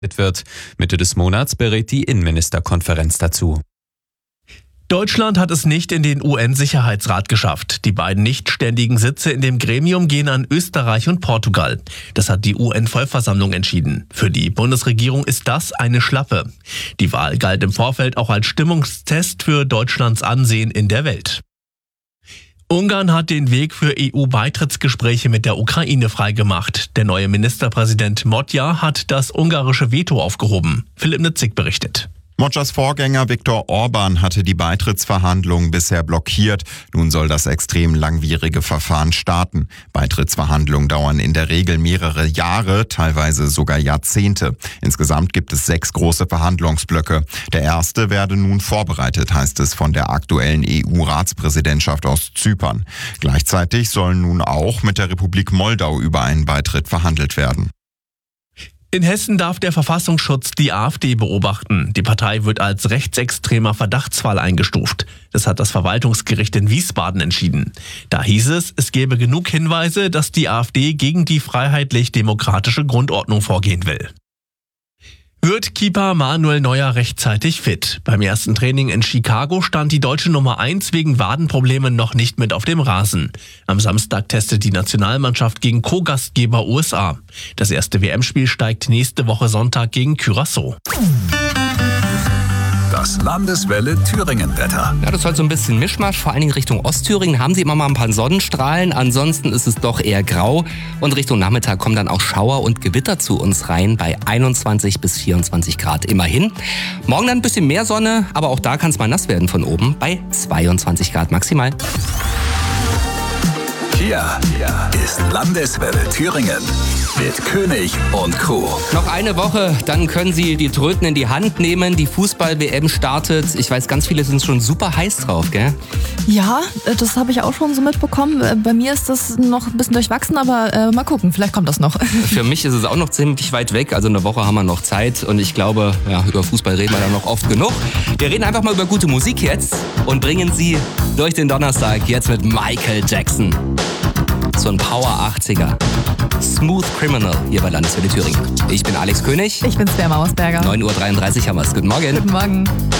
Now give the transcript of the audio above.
wird. Mitte des Monats berät die Innenministerkonferenz dazu. Deutschland hat es nicht in den UN-Sicherheitsrat geschafft. Die beiden nichtständigen Sitze in dem Gremium gehen an Österreich und Portugal. Das hat die UN-Vollversammlung entschieden. Für die Bundesregierung ist das eine Schlappe. Die Wahl galt im Vorfeld auch als Stimmungstest für Deutschlands Ansehen in der Welt. Ungarn hat den Weg für EU-Beitrittsgespräche mit der Ukraine freigemacht. Der neue Ministerpräsident Modja hat das ungarische Veto aufgehoben. Philipp Nitzig berichtet. Modjas Vorgänger Viktor Orban hatte die Beitrittsverhandlungen bisher blockiert. Nun soll das extrem langwierige Verfahren starten. Beitrittsverhandlungen dauern in der Regel mehrere Jahre, teilweise sogar Jahrzehnte. Insgesamt gibt es 6 große Verhandlungsblöcke. Der erste werde nun vorbereitet, heißt es von der aktuellen EU-Ratspräsidentschaft aus Zypern. Gleichzeitig soll nun auch mit der Republik Moldau über einen Beitritt verhandelt werden. In Hessen darf der Verfassungsschutz die AfD beobachten. Die Partei wird als rechtsextremer Verdachtsfall eingestuft. Das hat das Verwaltungsgericht in Wiesbaden entschieden. Da hieß es, es gäbe genug Hinweise, dass die AfD gegen die freiheitlich-demokratische Grundordnung vorgehen will. Wird Keeper Manuel Neuer rechtzeitig fit? Beim ersten Training in Chicago stand die deutsche Nummer 1 wegen Wadenproblemen noch nicht mit auf dem Rasen. Am Samstag testet die Nationalmannschaft gegen Co-Gastgeber USA. Das erste WM-Spiel steigt nächste Woche Sonntag gegen Curaçao. Das Landeswelle Thüringen-Wetter. Ja, das ist halt so ein bisschen Mischmasch. Vor allen Dingen Richtung Ostthüringen haben sie immer mal ein paar Sonnenstrahlen. Ansonsten ist es doch eher grau. Und Richtung Nachmittag kommen dann auch Schauer und Gewitter zu uns rein bei 21 bis 24 Grad immerhin. Morgen dann ein bisschen mehr Sonne, aber auch da kann es mal nass werden von oben bei 22 Grad maximal. Hier ist Landeswelle Thüringen mit König und Co. Noch eine Woche, dann können Sie die Tröten in die Hand nehmen. Die Fußball-WM startet. Ich weiß, ganz viele sind schon super heiß drauf, gell? Ja, das habe ich auch schon so mitbekommen. Bei mir ist das noch ein bisschen durchwachsen, aber mal gucken, vielleicht kommt das noch. Für mich ist es auch noch ziemlich weit weg. Also eine Woche haben wir noch Zeit und ich glaube, ja, über Fußball reden wir dann noch oft genug. Wir reden einfach mal über gute Musik jetzt und bringen Sie durch den Donnerstag jetzt mit Michael Jackson. So ein Power 80er. Smooth Criminal hier bei Landeswelle Thüringen. Ich bin Alex König. Ich bin Svea Mausberger. 9.33 Uhr haben wir es. Guten Morgen. Guten Morgen.